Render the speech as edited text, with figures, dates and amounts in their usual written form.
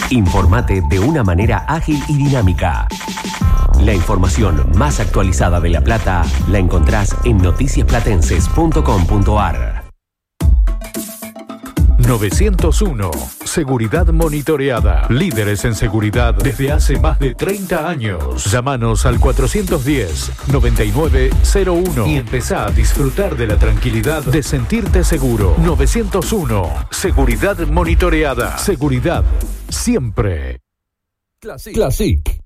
Informate de una manera ágil y dinámica. La información más actualizada de La Plata la encontrás en noticiasplatenses.com.ar. 901. Seguridad monitoreada. Líderes en seguridad desde hace más de 30 años. Llámanos al 410-9901 y empezá a disfrutar de la tranquilidad de sentirte seguro. 901. Seguridad monitoreada. Seguridad siempre. Classic.